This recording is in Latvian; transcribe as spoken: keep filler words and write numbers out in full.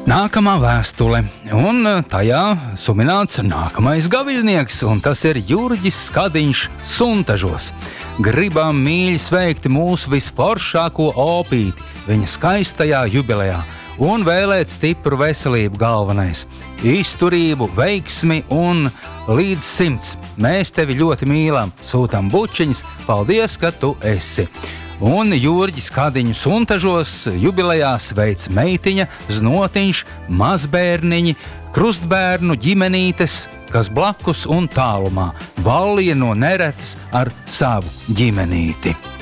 Nākamā vēstule, un tajā sumināts nākamais gaviļnieks, un tas ir Jurģis Skadiņš Suntažos. Gribam mīļi sveikti mūsu visforšāko opīti viņa skaistajā jubilejā un vēlēt stipru veselību galvenais, izturību, veiksmi un līdz simts. Mēs tevi ļoti mīlam, sūtam bučiņas, paldies, ka tu esi. Un Jurģis Skadiņu Suntažos jubilejā sveic meitiņa, znotiņš, mazbērniņi, krustbērnu ģimenītes, kas blakus un tālumā, Vallija no Neretas ar savu ģimenīti.